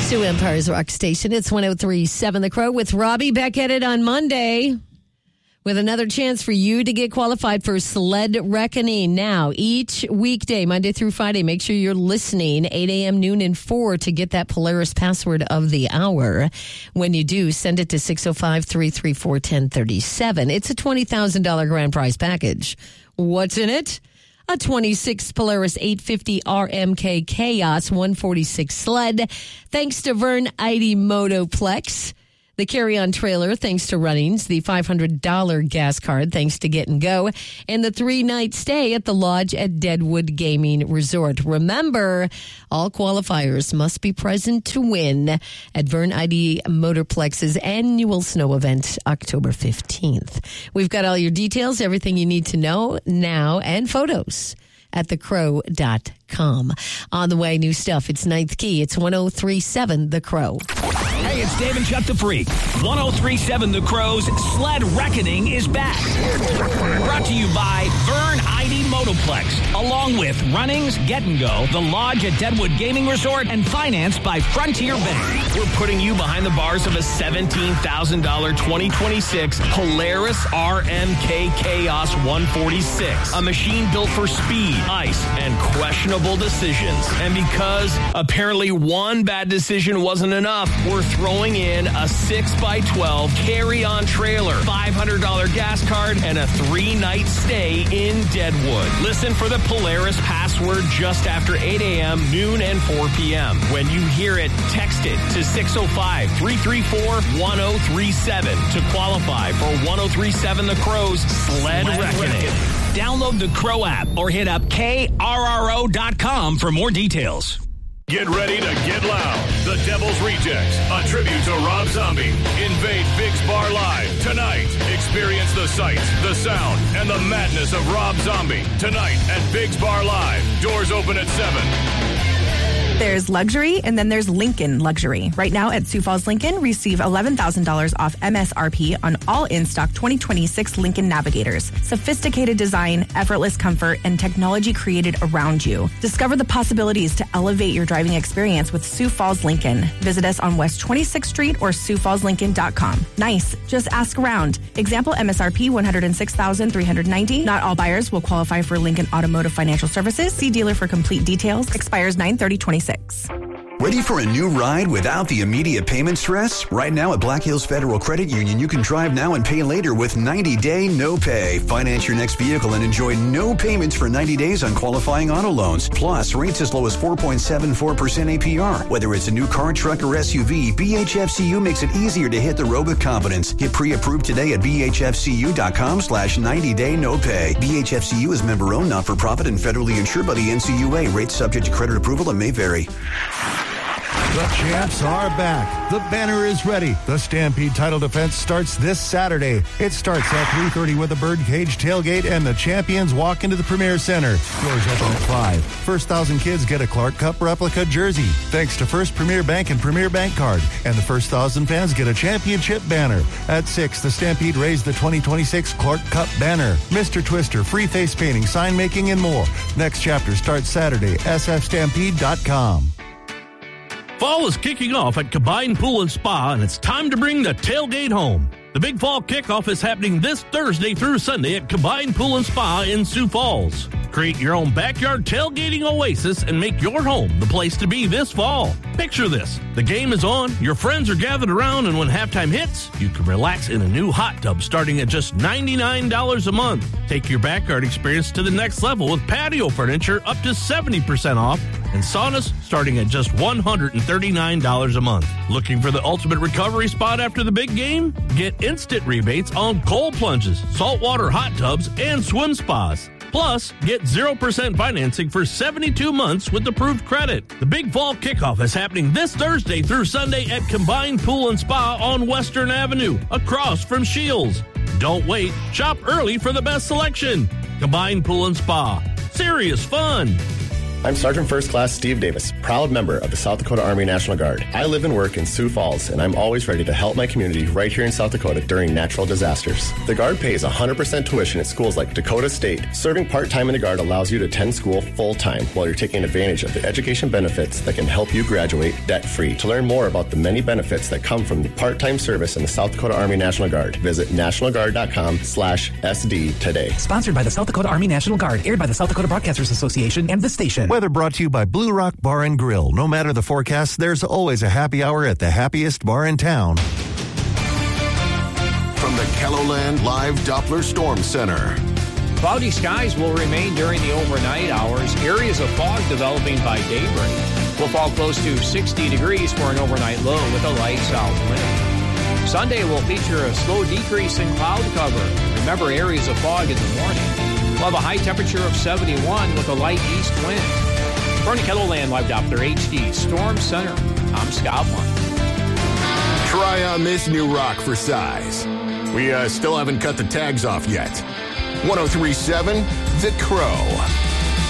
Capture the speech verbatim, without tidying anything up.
Next to Empire's Rock Station, it's one oh three point seven The Crow with Robbie back at it on Monday with another chance for you to get qualified for Sled Reckoning. Now, each weekday, Monday through Friday, make sure you're listening eight a.m., noon, and four to get that Polaris password of the hour. When you do, send it to six oh five, three three four, one oh three seven. It's a twenty thousand dollars grand prize package. What's in it? A twenty-six Polaris eight fifty R M K Chaos one forty-six sled, thanks to Vern Eide Motoplex. The carry-on trailer, thanks to Runnings. The five hundred dollars gas card, thanks to Get and Go. And the three-night stay at the Lodge at Deadwood Gaming Resort. Remember, all qualifiers must be present to win at Vern Eide Motorplex's annual snow event, October fifteenth. We've got all your details, everything you need to know now, and photos at the crow dot com. On the way, new stuff. It's Ninth Key. It's one oh three point seven The Crow. Hey, it's Dave and Chuck the Freak. one oh three point seven The Crow's Sled Reckoning is back. Brought to you by Vern Eide Motoplex, along with Runnings, Get and Go, the Lodge at Deadwood Gaming Resort, and financed by Frontier Bank. We're putting you behind the bars of a seventeen thousand dollars twenty twenty-six Polaris R M K Chaos one forty-six, a machine built for speed, ice, and questionable decisions. And because apparently one bad decision wasn't enough, we're throwing in a six by twelve carry-on trailer, five hundred dollars gas card, and a three-night stay in Deadwood. Listen for the Polaris password just after eight a.m., noon, and four p.m. When you hear it, text it to six oh five, three three four, one oh three seven to qualify for one oh three point seven The Crow's Sled, Sled Reckoning. Reckoning. Download the Crow app or hit up K R R O dot com for more details. Get ready to get loud. The Devil's Rejects, a tribute to Rob Zombie. Invade Biggs Bar Live tonight. Experience the sights, the sound, and the madness of Rob Zombie tonight at Biggs Bar Live. Doors open at seven. There's luxury, and then there's Lincoln Luxury. Right now at Sioux Falls Lincoln, receive eleven thousand dollars off M S R P on all in-stock twenty twenty-six Lincoln Navigators. Sophisticated design, effortless comfort, and technology created around you. Discover the possibilities to elevate your driving experience with Sioux Falls Lincoln. Visit us on West twenty-sixth Street or sioux falls lincoln dot com. Nice. Just ask around. Example M S R P one hundred six thousand three hundred ninety dollars. Not all buyers will qualify for Lincoln Automotive Financial Services. See dealer for complete details. Expires nine thirty twenty-six. Ready for a new ride without the immediate payment stress? Right now at Black Hills Federal Credit Union, you can drive now and pay later with ninety-day no pay. Finance your next vehicle and enjoy no payments for ninety days on qualifying auto loans. Plus, rates as low as four point seven four percent A P R. Whether it's a new car, truck, or S U V, B H F C U makes it easier to hit the road with confidence. Get pre-approved today at B H F C U dot com slash ninety day no pay. B H F C U is member-owned, not-for-profit, and federally insured by the N C U A. Rates subject to credit approval and may vary. The champs are back. The banner is ready. The Stampede title defense starts this Saturday. It starts at three thirty with a birdcage tailgate, and the champions walk into the Premier Center. Doors open at five. First thousand kids get a Clark Cup replica jersey, thanks to First Premier Bank and Premier Bank Card. And the first thousand fans get a championship banner. At six, the Stampede raised the twenty twenty-six Clark Cup banner. Mister Twister, free face painting, sign making, and more. Next chapter starts Saturday. S F stampede dot com. Fall is kicking off at Combined Pool and Spa, and it's time to bring the tailgate home. The Big Fall Kickoff is happening this Thursday through Sunday at Combined Pool and Spa in Sioux Falls. Create your own backyard tailgating oasis and make your home the place to be this fall. Picture this. The game is on, your friends are gathered around, and when halftime hits, you can relax in a new hot tub starting at just ninety-nine dollars a month. Take your backyard experience to the next level with patio furniture up to seventy percent off and saunas starting at just one hundred thirty-nine dollars a month. Looking for the ultimate recovery spot after the big game? Get instant rebates on cold plunges, saltwater hot tubs, and swim spas. Plus, get zero percent financing for seventy-two months with approved credit. The Big Fall Kickoff is happening this Thursday through Sunday at Combined Pool and Spa on Western Avenue, across from Shields. Don't wait. Shop early for the best selection. Combined Pool and Spa. Serious fun. I'm Sergeant First Class Steve Davis, proud member of the South Dakota Army National Guard. I live and work in Sioux Falls, and I'm always ready to help my community right here in South Dakota during natural disasters. The Guard pays one hundred percent tuition at schools like Dakota State. Serving part-time in the Guard allows you to attend school full-time while you're taking advantage of the education benefits that can help you graduate debt-free. To learn more about the many benefits that come from the part-time service in the South Dakota Army National Guard, visit nationalguard.com slash SD today. Sponsored by the South Dakota Army National Guard, aired by the South Dakota Broadcasters Association and this station. Weather brought to you by Blue Rock Bar and Grill. No matter the forecast, there's always a happy hour at the happiest bar in town. From the KELOLAND Live Doppler Storm Center. Cloudy skies will remain during the overnight hours. Areas of fog developing by daybreak. Will fall close to sixty degrees for an overnight low with a light south wind. Sunday will feature a slow decrease in cloud cover. Remember, areas of fog in the morning. We'll have a high temperature of seventy-one with a light east wind. For the KELOLAND Live Doppler H D Storm Center, I'm Scott One. Try on this new rock for size. We uh, still haven't cut the tags off yet. one oh three point seven The Crow.